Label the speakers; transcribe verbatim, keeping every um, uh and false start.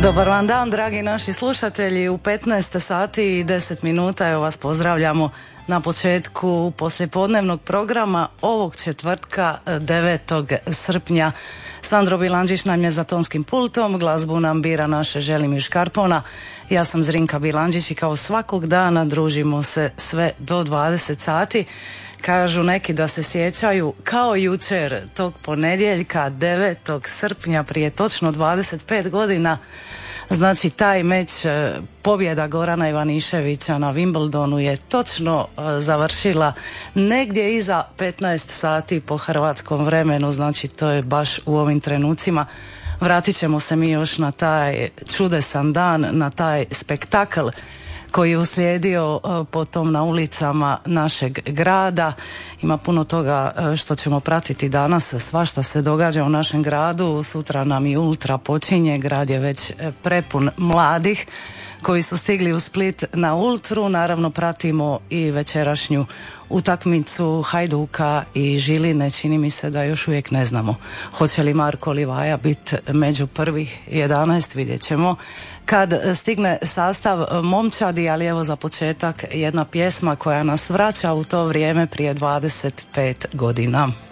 Speaker 1: Dobar vam dan, dragi naši slušatelji. U petnaest sati i deset minuta evo vas pozdravljamo na početku poslijepodnevnog programa ovog četvrtka devetog srpnja. Sandro Bilandžić nam je za tonskim pultom, glazbu nam bira naše Želimir Škarpona. Ja sam Zrinka Bilandžić i kao svakog dana družimo se sve do dvadeset sati. Kažu neki da se sjećaju kao jučer tog ponedjeljka devetog srpnja prije točno dvadeset pet godina. Znači taj meč, pobjeda Gorana Ivaniševića na Wimbledonu je točno završila negdje iza petnaest sati po hrvatskom vremenu, znači to je baš u ovim trenucima. Vratit ćemo se mi još na taj čudesan dan, na taj spektakl koji je uslijedio potom na ulicama našeg grada. Ima puno toga što ćemo pratiti danas, svašta se događa u našem gradu. Sutra nam i Ultra počinje, grad je već prepun mladih koji su stigli u Split na Ultru. Naravno pratimo i večerašnju utakmicu Hajduka i Žiline. Čini mi se da još uvijek ne znamo hoće li Marko Livaja biti među prvih jedanaest, vidjet ćemo kad stigne sastav momčadi, ali evo za početak jedna pjesma koja nas vraća u to vrijeme prije dvadeset pet godina.